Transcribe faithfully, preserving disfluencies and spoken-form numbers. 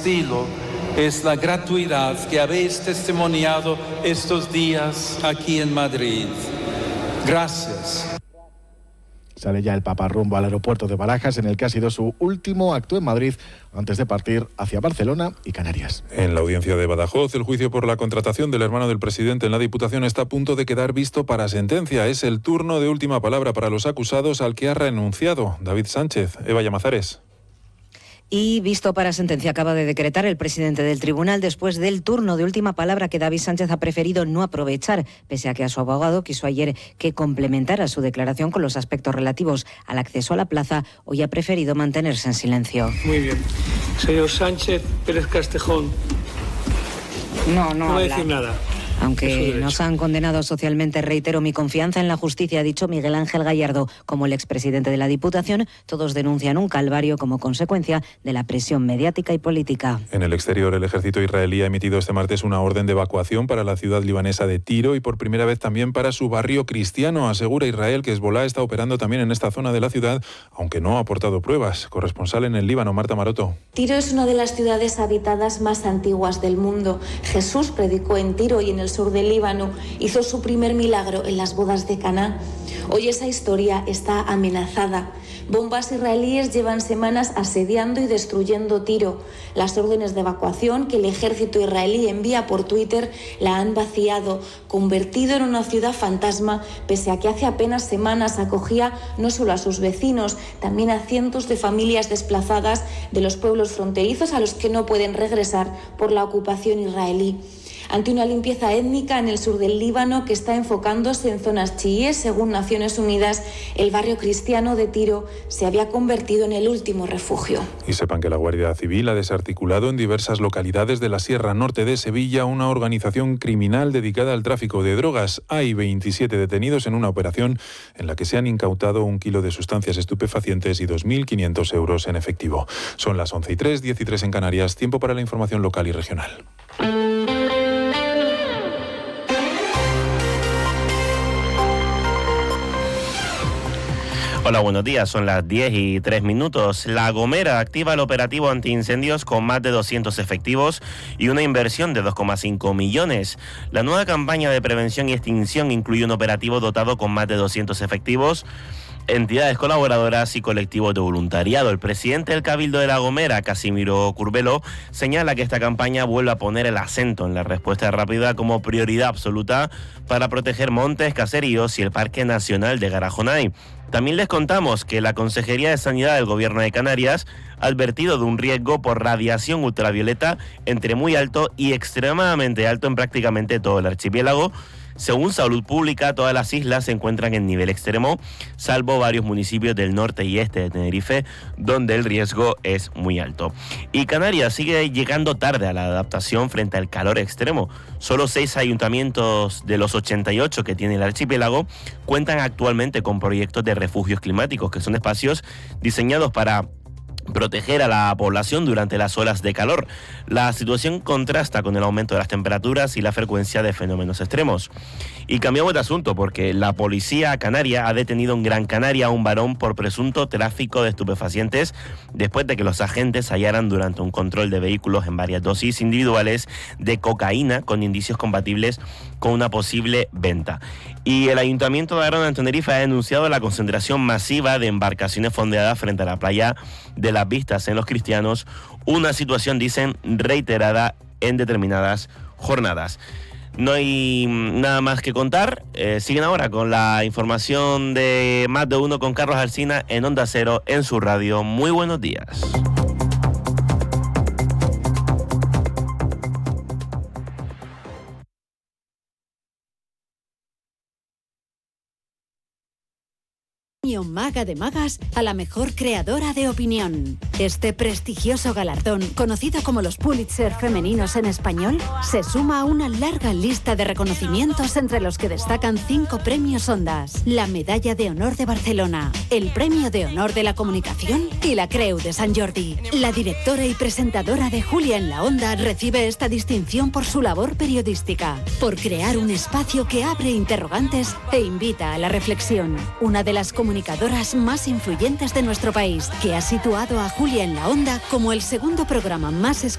estilo es la gratuidad que habéis testimoniado estos días aquí en Madrid. Gracias. Sale ya el Papa rumbo al aeropuerto de Barajas, en el que ha sido su último acto en Madrid antes de partir hacia Barcelona y Canarias. En la audiencia de Badajoz, el juicio por la contratación del hermano del presidente en la Diputación está a punto de quedar visto para sentencia. Es el turno de última palabra para los acusados, al que ha renunciado David Sánchez. Eva Llamazares. Y visto para sentencia acaba de decretar el presidente del tribunal después del turno de última palabra que David Sánchez ha preferido no aprovechar, pese a que a su abogado quiso ayer que complementara su declaración con los aspectos relativos al acceso a la plaza. Hoy ha preferido mantenerse en silencio. Muy bien. Señor Sánchez Pérez Castejón. No, no, no voy a decir nada. Aunque nos han condenado socialmente, reitero mi confianza en la justicia, ha dicho Miguel Ángel Gallardo. Como el expresidente de la Diputación, todos denuncian un calvario como consecuencia de la presión mediática y política. En el exterior, el ejército israelí ha emitido este martes una orden de evacuación para la ciudad libanesa de Tiro y por primera vez también para su barrio cristiano. Asegura Israel que Hezbolá está operando también en esta zona de la ciudad, aunque no ha aportado pruebas. Corresponsal en el Líbano, Marta Maroto. Tiro es una de las ciudades habitadas más antiguas del mundo. Jesús predicó en Tiro y en el sur del Líbano, hizo su primer milagro en las bodas de Caná. Hoy esa historia está amenazada. Bombas israelíes llevan semanas asediando y destruyendo Tiro. Las órdenes de evacuación que el ejército israelí envía por Twitter la han vaciado, convertido en una ciudad fantasma, pese a que hace apenas semanas acogía no solo a sus vecinos, también a cientos de familias desplazadas de los pueblos fronterizos a los que no pueden regresar por la ocupación israelí. Ante una limpieza étnica en el sur del Líbano que está enfocándose en zonas chiíes, según Naciones Unidas, el barrio cristiano de Tiro se había convertido en el último refugio. Y sepan que la Guardia Civil ha desarticulado en diversas localidades de la Sierra Norte de Sevilla una organización criminal dedicada al tráfico de drogas. Hay veintisiete detenidos en una operación en la que se han incautado un kilo de sustancias estupefacientes y dos mil quinientos euros en efectivo. Son las once y tres, diez y tres en Canarias. Tiempo para la información local y regional. Hola, buenos días. Son las diez y tres minutos. La Gomera activa el operativo antiincendios con más de doscientos efectivos y una inversión de dos coma cinco millones. La nueva campaña de prevención y extinción incluye un operativo dotado con más de doscientos efectivos, entidades colaboradoras y colectivos de voluntariado. El presidente del Cabildo de La Gomera, Casimiro Curbelo, señala que esta campaña vuelve a poner el acento en la respuesta rápida como prioridad absoluta para proteger montes, caseríos y el Parque Nacional de Garajonay. También les contamos que la Consejería de Sanidad del Gobierno de Canarias ha advertido de un riesgo por radiación ultravioleta entre muy alto y extremadamente alto en prácticamente todo el archipiélago. Según Salud Pública, todas las islas se encuentran en nivel extremo, salvo varios municipios del norte y este de Tenerife, donde el riesgo es muy alto. Y Canarias sigue llegando tarde a la adaptación frente al calor extremo. Solo seis ayuntamientos de los ochenta y ocho que tiene el archipiélago cuentan actualmente con proyectos de refugios climáticos, que son espacios diseñados para proteger a la población durante las olas de calor. La situación contrasta con el aumento de las temperaturas y la frecuencia de fenómenos extremos. Y cambiamos de asunto porque la policía canaria ha detenido en Gran Canaria a un varón por presunto tráfico de estupefacientes después de que los agentes hallaran durante un control de vehículos en varias dosis individuales de cocaína con indicios compatibles con una posible venta. Y el Ayuntamiento de Arona en Tenerife ha denunciado la concentración masiva de embarcaciones fondeadas frente a la playa de Las Vistas en Los Cristianos, una situación, dicen, reiterada en determinadas jornadas. No hay nada más que contar. Eh, siguen ahora con la información de Más de Uno con Carlos Alsina en Onda Cero, en su radio. Muy buenos días. Maga de Magas a la mejor creadora de opinión. Este prestigioso galardón, conocido como los Pulitzer femeninos en español, se suma a una larga lista de reconocimientos entre los que destacan cinco premios Ondas, la Medalla de Honor de Barcelona, el Premio de Honor de la Comunicación y la Creu de Sant Jordi. La directora y presentadora de Julia en la Onda recibe esta distinción por su labor periodística, por crear un espacio que abre interrogantes e invita a la reflexión. Una de las comunicadoras más influyentes de nuestro país, que ha situado a Julia en la Onda como el segundo programa más escuchado